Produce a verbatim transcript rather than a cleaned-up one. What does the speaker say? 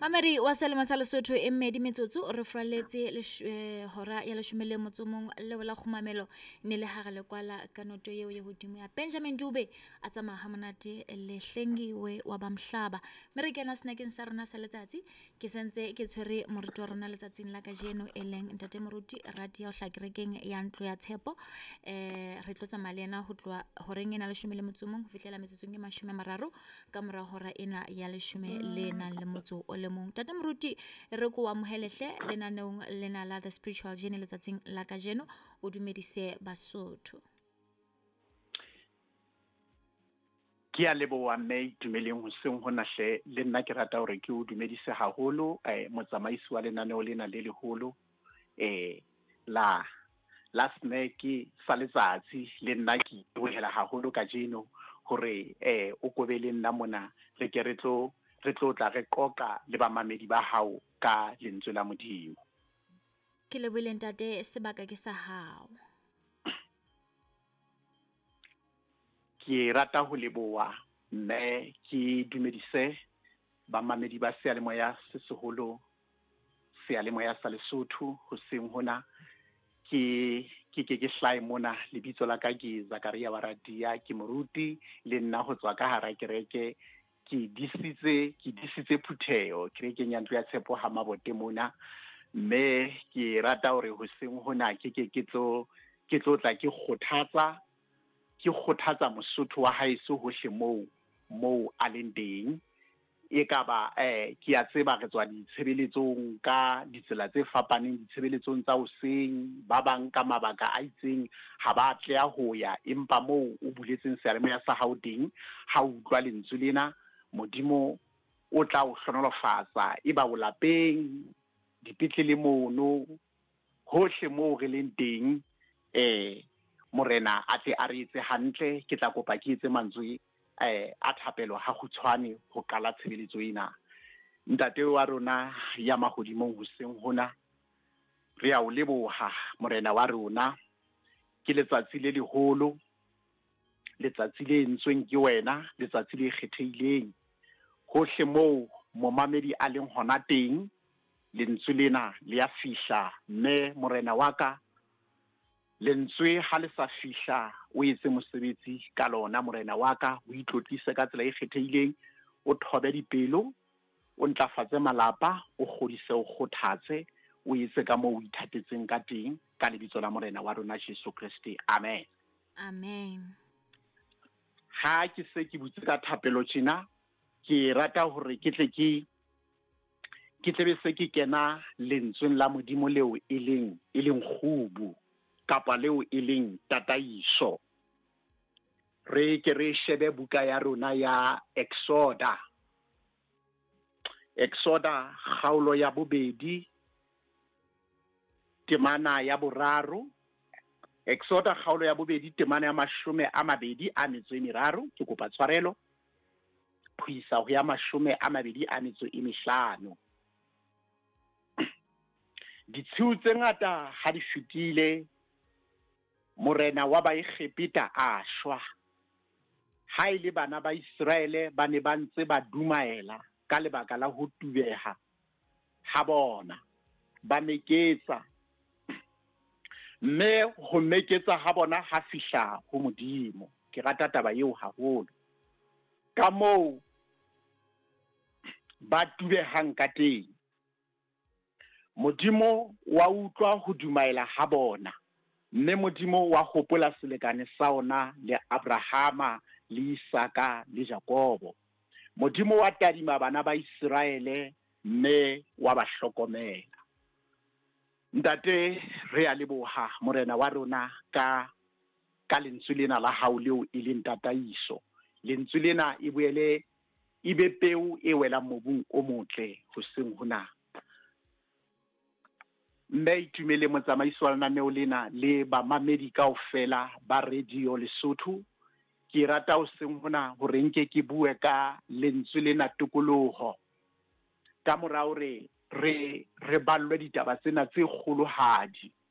Mamadi wa selemo sa Lesotho e mmedi metsotso o re fraletse le hora ya leshome le motso mong le wela khumamelo ne le hare le kwala ka noto eo ye hodimo ya Benjamin Dube a tsamaya ha monate le hlengiwe wa bamhlaba mere kena snacking sa rona sa letsatsi ke sentse ke tshwere moriti wa rona letsatsing la kajeno e leng ntate moruti radio hlakerekeng ya ntlo ya tshepo eh re tlotsa malena ho tloa horeng ena leshome le motso mong ho fihlela metsotsong e mashome a mararo ka mora hora ena ya leshome le nang le motso o le mong tata moruti re ko wa mohelehle lenaneong lena la the spiritual journey letsatsing la kajeno o dumedise Basotho. Ke a leboha mme dumeleng ho seng hona hle le nna ke rata hore ke o dumedise haholo eh motsamaisi wa lenaneo lena le leholo eh la la snake sa letsatsi le nna ke bohela haholo ka jeno hore eh o kobele nna mona re ke re tlo re tlo tla re qoqa le bamamedi ba hao ka lentswe la Modimo. Ke le bile ntate sebaka ke sa hao. Ke rata ho leboha mme ke dumedise bamamedi ba sealemoya se seholo sealemoya sa Lesotho ho seng hona ke ke ke ke hlai mona lebitso la ka ke Zakaria Waradia ke moruti le nna ho tswa ka hara kereke ke disitse ke disitse phutheo kerekeng ya ntlo ya tshepo ha mabote mona mme ke rata hore ho seng hona ke ke ke tlo ke tlo tla ke kgothatsa ke kgothatsa Mosotho wa haeso hohle moo moo a leng teng e ka ba eh ke a tseba re tswa ditshebeletsong ka ditsela tse fapaneng ditshebeletsong tsa hoseng ba bang ka mabaka a itseng ha ba tleya ho ya empa moo o buletseng sealemoya sa hao teng ha o utlwa lentswe lena Modimo o tla o hlonolofatsa e ba o lapeng dipetlele mono hohle moo re leng teng eh morena a tle a re etse hantle ke tla kopa ke etse mantswe eh a thapelo ha khutshwane ho qala tshebeletso ena ntate wa rona ya mahodimong ho seng hona re a o leboha morena wa rona ke letsatsi le leholo letsatsi le entsweng ke wena letsatsi le kgethehileng hohle moo momamedi a leng hona teng lentswe lena le ya fihla mme morena wa ka lentswe ha le sa fihla o etse mosebetsi ka lona morena wa ka o itlotlise ka tsela e kgethehileng o thobe dipelo o ntlafatse malapa o kgodise o kgothatse o etse ka moo o ithatetseng ka teng ka lebitso la morena wa rona Jesu Kriste amen amen. Ha ke se ke butse ka thapelo tjena ke rata hore ke tle ke ke tlebe se ke kena lentsweng la Modimo leo e leng e leng khubu kapa leo e leng tataiso re ke re shebe buka ya rona ya Exoda Exoda kgaolo ya bobedi temana ya boraro Exoda kgaolo ya bobedi temana ya mashome a mabedi a metso e meraro ke kopa tshwarelo ho isa ho ya mashome a mabedi a metso e mehlano ditshiu tse ngata ha di fitile morena wa Baegepeta a shwa ha ile bana ba Israele ba ne ba ntse ba dumaela ka lebaka la ho tubeha ha bona ba meketsa mme ho meketsa ha bona ha fihla ho Modimo ke rata taba eo haholo ka moo ba tubehang ka teng Modimo wa utlwa ho dumaela ha bona mme Modimo wa hopola selekane sa ona le Abrahama le Isaka le Jakobo Modimo wa tadima bana ba Israele mme wa ba hlokomela ntate re a leboha morena wa rona ka ka lentswe lena la hao leo e leng tataiso lentswe lena e boele e be peo e welang mobung o motle ho seng hona mme itumele motsamaiso wa lenaneo lena le bamamedi kaofela ba radio Lesotho ke rata ho seng hona hore nke ke bue ka lentswe lena tokoloho ka morao re re re ballwe ditaba tsena tse kgolohadi